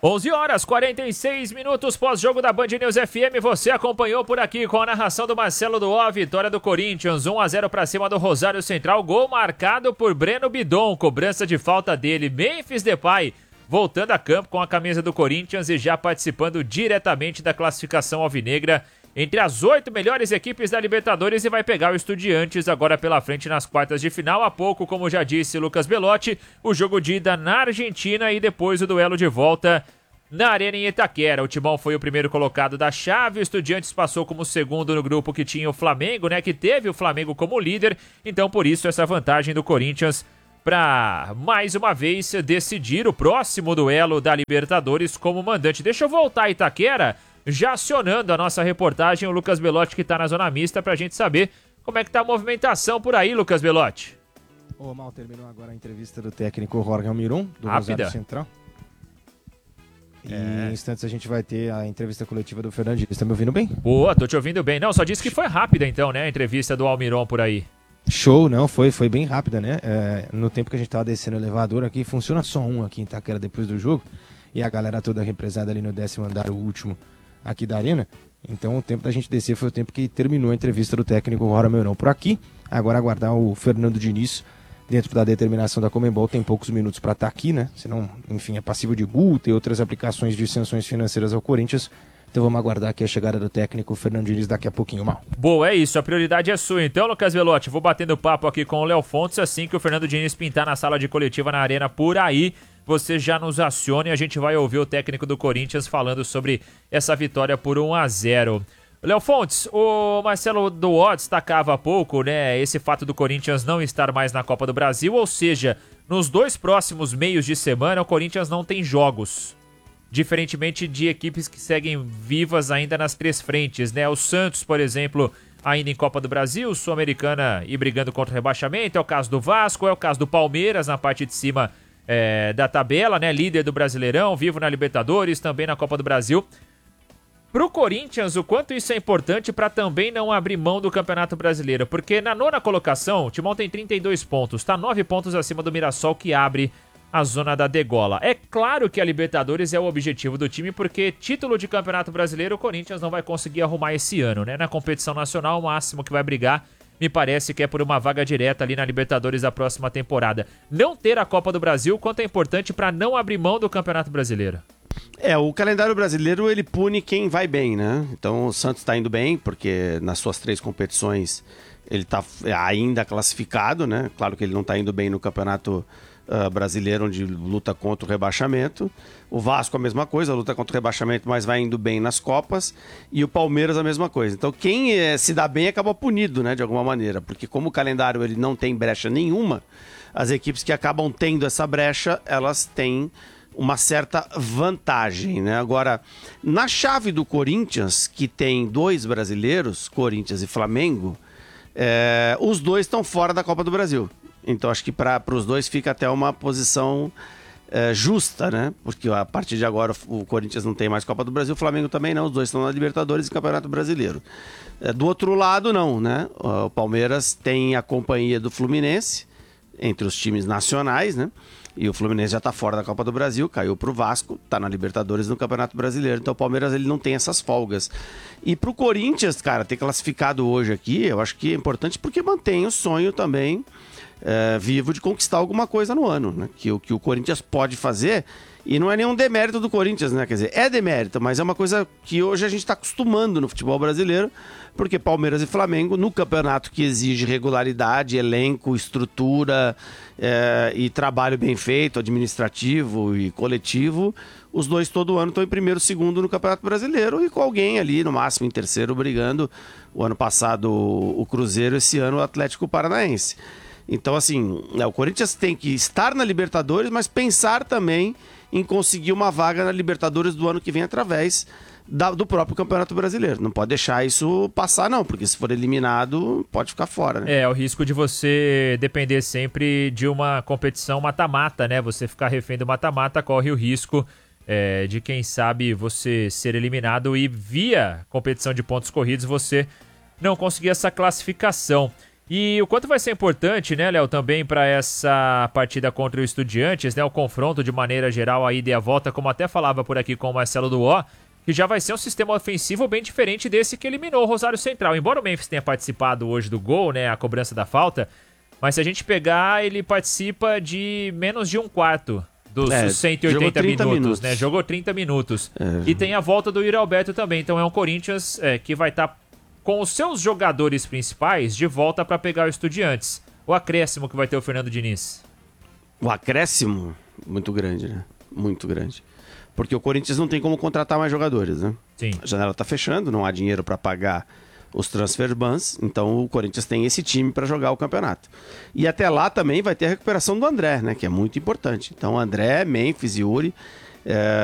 11 horas 46 minutos pós-jogo da Band News FM. Você acompanhou por aqui com a narração do Marcelo Duó, vitória do Corinthians, 1-0 para cima do Rosário Central, gol marcado por Breno Bidon, cobrança de falta dele. Memphis Depay voltando a campo com a camisa do Corinthians e já participando diretamente da classificação alvinegra entre as 8 melhores equipes da Libertadores e vai pegar o Estudiantes agora pela frente nas quartas de final. Há pouco, como já disse Lucas Belotti, o jogo de ida na Argentina e depois o duelo de volta na Arena em Itaquera. O Timão foi o primeiro colocado da chave, o Estudiantes passou como segundo no grupo que tinha o Flamengo, né, que teve o Flamengo como líder, então por isso essa vantagem do Corinthians para mais uma vez decidir o próximo duelo da Libertadores como mandante. Deixa eu voltar a Itaquera, já acionando a nossa reportagem, o Lucas Belotti, que está na zona mista, para a gente saber como é que tá a movimentação por aí, Lucas Belotti. Ô, Mal, terminou agora a entrevista do técnico Jorge Almiron, do Rápida. Rosário Central. E em instantes a gente vai ter a entrevista coletiva do Fernandinho. Você tá me ouvindo bem? Boa, tô te ouvindo bem. Não, só disse que foi rápida então, né, a entrevista do Almiron por aí. Show, não, foi bem rápida, né? No tempo que a gente tava descendo o elevador aqui, funciona só um aqui em Itaquera depois do jogo, e a galera toda represada ali no 10º andar, o último aqui da arena. Então o tempo da gente descer foi o tempo que terminou a entrevista do técnico Jorge Almiron por aqui. Agora aguardar o Fernando Diniz dentro da determinação da Conmebol. Tem poucos minutos para estar aqui, né? Senão, enfim, é passível de multa e outras aplicações de sanções financeiras ao Corinthians. Então vamos aguardar aqui a chegada do técnico Fernando Diniz daqui a pouquinho, Mal. Boa, é isso, a prioridade é sua. Então, Lucas Belotti, vou batendo papo aqui com o Léo Fontes, assim que o Fernando Diniz pintar na sala de coletiva na arena por aí, você já nos acione e a gente vai ouvir o técnico do Corinthians falando sobre essa vitória por 1-0. Léo Fontes, o Marcelo Duó destacava há pouco, né, esse fato do Corinthians não estar mais na Copa do Brasil, ou seja, nos 2 próximos meios de semana o Corinthians não tem jogos. Diferentemente de equipes que seguem vivas ainda nas 3 frentes, né? O Santos, por exemplo, ainda em Copa do Brasil, Sul-Americana e brigando contra o rebaixamento, é o caso do Vasco, é o caso do Palmeiras na parte de cima da tabela, né? Líder do Brasileirão, vivo na Libertadores, também na Copa do Brasil. Pro Corinthians, o quanto isso é importante para também não abrir mão do Campeonato Brasileiro, porque na 9ª colocação, o Timão tem 32 pontos, tá 9 pontos acima do Mirassol, que abre a zona da degola. É claro que a Libertadores é o objetivo do time, porque título de Campeonato Brasileiro o Corinthians não vai conseguir arrumar esse ano, né? Na competição nacional, o máximo que vai brigar, me parece que é por uma vaga direta ali na Libertadores da próxima temporada. Não ter a Copa do Brasil, quanto é importante para não abrir mão do Campeonato Brasileiro? O calendário brasileiro, ele pune quem vai bem, né? Então o Santos está indo bem, porque nas suas 3 competições ele está ainda classificado, né? Claro que ele não está indo bem no Campeonato Brasileiro, onde luta contra o rebaixamento. O Vasco a mesma coisa, luta contra o rebaixamento, mas vai indo bem nas Copas. E o Palmeiras a mesma coisa. Então quem se dá bem acaba punido, né, de alguma maneira, porque como o calendário ele não tem brecha nenhuma, as equipes que acabam tendo essa brecha, elas têm uma certa vantagem, né? Agora, na chave do Corinthians, que tem 2 brasileiros, Corinthians e Flamengo, os 2 estão fora da Copa do Brasil. Então acho que para os 2 fica até uma posição justa, né? Porque a partir de agora o Corinthians não tem mais Copa do Brasil, o Flamengo também não, os 2 estão na Libertadores e Campeonato Brasileiro. Do outro lado não, né? O Palmeiras tem a companhia do Fluminense entre os times nacionais, né? E o Fluminense já está fora da Copa do Brasil, caiu para o Vasco, está na Libertadores e no Campeonato Brasileiro. Então o Palmeiras ele não tem essas folgas. E para o Corinthians, cara, ter classificado hoje aqui, eu acho que é importante porque mantém o sonho também vivo de conquistar alguma coisa no ano, né? Que o Corinthians pode fazer, e não é nenhum demérito do Corinthians, né? Quer dizer, é demérito, mas é uma coisa que hoje a gente está acostumando no futebol brasileiro, porque Palmeiras e Flamengo, no campeonato que exige regularidade, elenco, estrutura e trabalho bem feito, administrativo e coletivo, os 2 todo ano estão em primeiro, segundo no Campeonato Brasileiro e com alguém ali, no máximo em terceiro, brigando. O ano passado o Cruzeiro, esse ano o Atlético Paranaense. Então, assim, o Corinthians tem que estar na Libertadores, mas pensar também em conseguir uma vaga na Libertadores do ano que vem através do próprio Campeonato Brasileiro. Não pode deixar isso passar, não, porque se for eliminado, pode ficar fora, né? É o risco de você depender sempre de uma competição mata-mata, né? Você ficar refém do mata-mata, corre o risco de, quem sabe, você ser eliminado e via competição de pontos corridos você não conseguir essa classificação. E o quanto vai ser importante, né, Léo, também para essa partida contra o Estudiantes, né, o confronto de maneira geral, a ida e a volta, como até falava por aqui com o Marcelo Duó, que já vai ser um sistema ofensivo bem diferente desse que eliminou o Rosário Central. Embora o Memphis tenha participado hoje do gol, né, a cobrança da falta, mas se a gente pegar, ele participa de menos de um quarto dos 180 minutos, né? Jogou 30 minutos. E tem a volta do Yuri Alberto também. Então é um Corinthians que vai estar com os seus jogadores principais de volta para pegar o Estudiantes. O acréscimo que vai ter o Fernando Diniz. O acréscimo? Muito grande, né? Muito grande. Porque o Corinthians não tem como contratar mais jogadores, né? Sim. A janela tá fechando, não há dinheiro para pagar os transfer bans, então o Corinthians tem esse time para jogar o campeonato. E até lá também vai ter a recuperação do André, né? Que é muito importante. Então André, Memphis e Yuri